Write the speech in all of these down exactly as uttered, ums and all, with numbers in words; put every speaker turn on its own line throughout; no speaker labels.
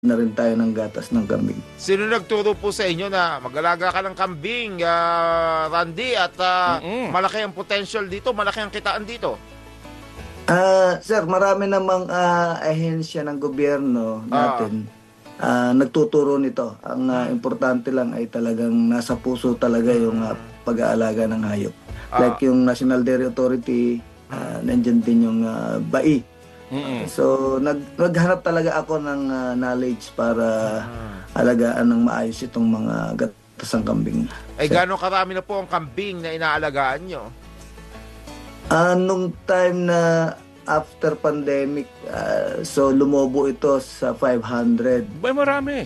na rin tayo ng gatas ng kambing.
Sino nagturo po sa inyo na mag-alaga ka ng kambing, uh, Randy, at uh, malaki ang potential dito, malaki ang kitaan dito?
Uh, sir, marami namang uh, ahensya ng gobyerno natin uh, nagtuturo nito. Ang uh, importante lang ay talagang nasa puso talaga yung uh, pag-aalaga ng hayop. Uh, like yung National Dairy Authority, uh, nandyan din yung uh, B A I. Uh, so, nag, naghanap talaga ako ng uh, knowledge para alagaan ng maayos itong mga gatasang kambing.
Ay, gano'ng karami na po ang kambing na inaalagaan nyo?
Uh, nung time na after pandemic, uh, so lumobo ito sa five hundred.
Bay, marami.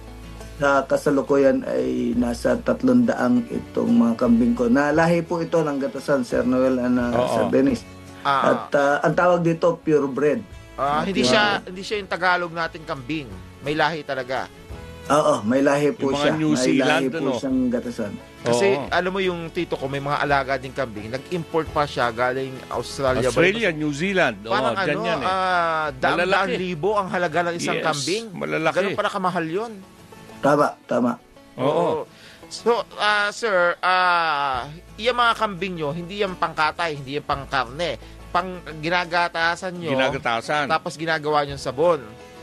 Sa kasalukuyan ay nasa tatlong daang itong mga kambing ko. Na lahi po ito ng gatasan, Sir Noel and uh, Sir Dennis.
Ah,
At uh, ang tawag dito, purebred.
Ah, hindi siya hindi siya yung Tagalog natin kambing. May lahi talaga.
Oo, may lahi po
yung
siya.
Mga New Zealand,
may lahi po
ano?
siyang gatasan.
Kasi
Oo.
alam mo yung tito ko, may mga alaga din kambing. Nag-import pa siya galing Australia.
Australia,
ba?
New Zealand.
Parang
oh,
ano,
yan, eh.
uh, daan-daan
Malalaki.
libo ang halaga ng isang
Yes,
kambing.
malalaki.
Ganun pala kamahal yun.
Tama, tama.
Oo.
So, uh, sir, uh, yung mga kambing nyo, hindi yung pangkatay, hindi yung pangkarne. Pang ginagatasan nyo,
Ginagatasan.
tapos ginagawa nyo sabon.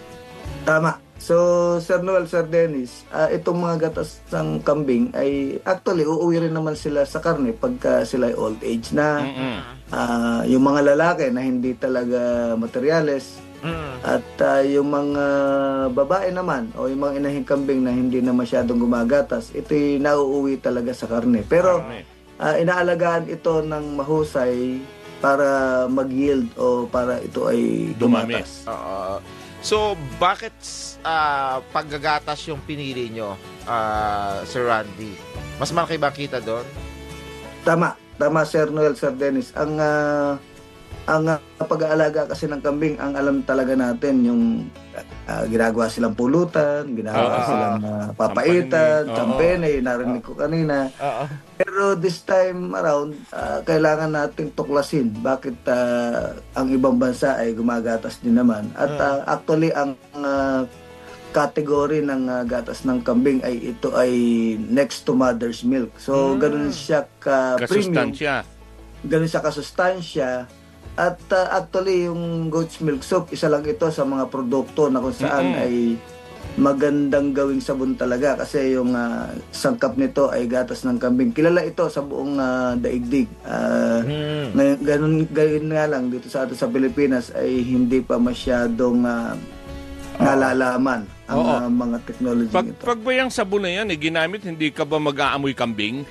Tama. So, Sir Noel, Sir Dennis, uh, itong mga gatas ng kambing ay actually uuwi rin naman sila sa karne pagka sila ay old age na. Uh, yung mga lalaki na hindi talaga materyales
Mm.
at uh, yung mga babae naman o yung mga inahing kambing na hindi na masyadong gumagatas, ito'y nauuwi talaga sa karne. Pero uh, inaalagaan ito ng mahusay para mag-yield o para ito ay
Dumami.
dumatas.
Uh, so, bakit uh, paggagatas yung pinili nyo, uh, Sir Randy? Mas malaki ba kita doon?
Tama, tama Sir Noel, Sir Dennis. Ang uh, ang uh, pag-aalaga kasi ng kambing, ang alam talaga natin yung uh, ginagawa silang pulutan, ginagawa
uh,
silang uh, papaitan,
uh,
champagne, narinig ko kanina.
Uh,
Pero this time around, uh, kailangan nating tuklasin bakit uh, ang ibang bansa ay gumagatas din naman. At uh, actually, ang uh, category ng uh, gatas ng kambing ay ito ay next to mother's milk. So,
Mm.
ganun siya ka-premium.
Kasustansya.
Ganun siya kasustansya. At uh, actually, yung goat's milk soap, isa lang ito sa mga produkto na kung saan
Mm-mm.
ay magandang gawing sabon talaga kasi yung uh, sangkap nito ay gatas ng kambing. Kilala ito sa buong uh, daigdig. Uh,
mm.
ngayon, ganun, ganun nga lang dito sa atin sa Pilipinas ay hindi pa masyadong uh, nalalaman ang
Oo.
uh, mga technology
Pag,
nito.
pag ba yung sabon na yan, eh, ginamit, hindi ka ba mag-aamoy kambing?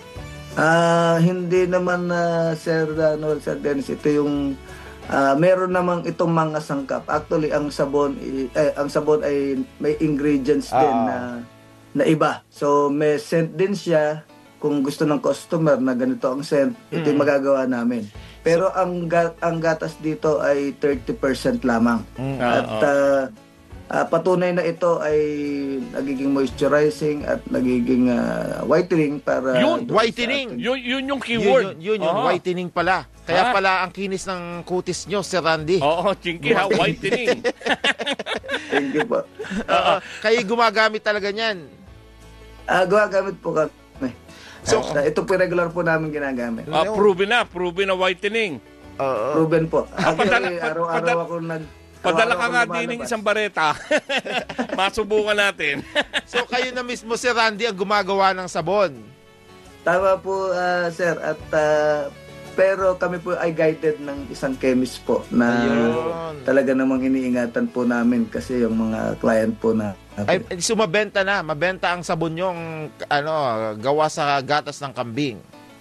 Ah, hindi naman na Sir uh, Noel, Sir Dennis, ito yung ah, meron namang itong mga sangkap. Actually, ang sabon i- eh, ang sabon ay may ingredients din
Ah.
na na iba. So, may scent din siya. Kung gusto ng customer na ganito ang scent, ito yung
Mm.
magagawa namin. Pero ang ga- ang gatas dito ay thirty percent lamang.
Mm.
At
Oo.
ah, ah, patunay na ito ay nagiging moisturizing at nagiging ah, whitening para
Yun,
doon sa
whitening!
ating-
Yun, yun yung
Yun,
keyword.
yun, yun yung
Oo.
whitening pala. Kaya
Ha?
pala ang kinis ng kutis nyo, Sir Randy.
Oo, chinky ha, whitening.
Thank you po.
Oo. Kayo gumagamit talaga niyan.
Ah, gagamit po kami.
So,
So, ito po regular po namin ginagamit.
Ah, proven na, proven na whitening.
Oo.
Proven po.
Ah, padala-
Actually,
pad-
araw-araw
padala-
ako nag
Padala
araw-araw
ka nga
ako
din ng
lumalabas.
isang bareta. Masubukan natin.
So, kayo na mismo, Sir Randy, ang gumagawa ng sabon.
Tama po, ah, sir. At ah, pero kami po ay guided ng isang chemist po na
Ayun.
talaga namang iniingatan po namin kasi yung mga client po na
Ay, sumabenta na. Mabenta ang sabon yung ano, gawa sa gatas ng kambing.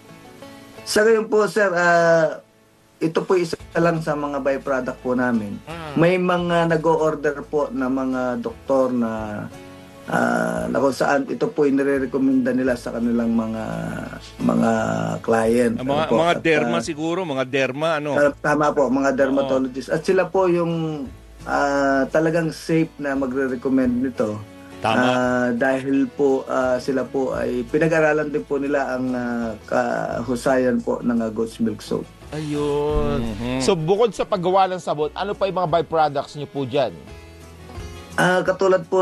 Sa ngayon po, sir, ah, ito po isa lang sa mga byproduct po namin.
Mm.
May mga nag-o-order po na mga doktor na ah, na kung saan ito po inire-recommenda nila sa kanilang mga mga client.
Ang mga,
Ano po,
mga
at,
derma
ah,
siguro, mga derma, ano.
ah, tama po, mga dermatologists. At sila po yung ah, talagang safe na magre-recommend nito.
Tama.
Ah, dahil po ah, sila po ay pinag-aralan din po nila ang ah, kahusayan po ng ah, goat's milk soap.
Ayun.
Mhm.
So, bukod sa paggawa ng sabon, ano pa yung mga byproducts niyo po dyan?
Ah, katulad po